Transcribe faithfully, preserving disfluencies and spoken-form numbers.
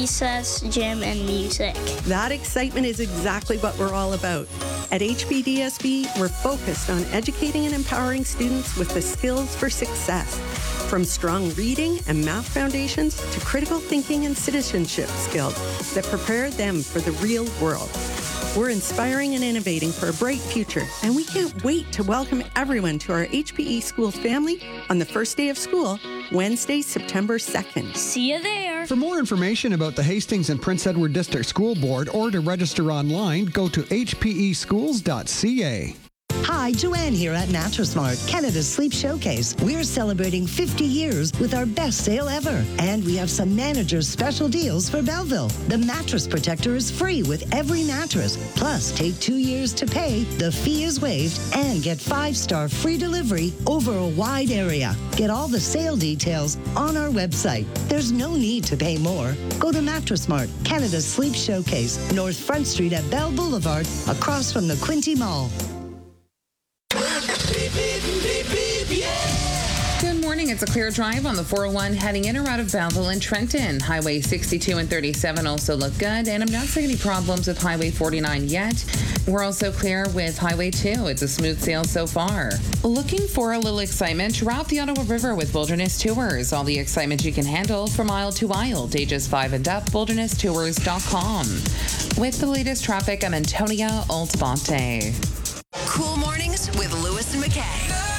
recess, gym, and music. That excitement is exactly what we're all about. At H P D S B, we're focused on educating and empowering students with the skills for success. From strong reading and math foundations to critical thinking and citizenship skills that prepare them for the real world. We're inspiring and innovating for a bright future, and we can't wait to welcome everyone to our H P E Schools family on the first day of school, Wednesday, September second. See you there. For more information about the Hastings and Prince Edward District School Board or to register online, go to h p e schools dot c a. Hi, Joanne here at Mattress Mart, Canada's Sleep Showcase. We're celebrating fifty years with our best sale ever. And we have some manager's special deals for Belleville. The mattress protector is free with every mattress. Plus, take two years to pay, the fee is waived, and get five-star free delivery over a wide area. Get all the sale details on our website. There's no need to pay more. Go to Mattress Mart, Canada's Sleep Showcase, North Front Street at Bell Boulevard, across from the Quinte Mall. Good morning. It's a clear drive on the four oh one heading in or out of Belleville and Trenton. Highway sixty-two and thirty-seven also look good, and I'm not seeing any problems with Highway forty-nine yet. We're also clear with Highway two. It's a smooth sail so far. Looking for a little excitement? Route the Ottawa River with Wilderness Tours. All the excitement you can handle from aisle to aisle. Ages five and up, wilderness tours dot com. With the latest traffic, I'm Antonia Altabonte. Cool mornings with Lewis and McKay.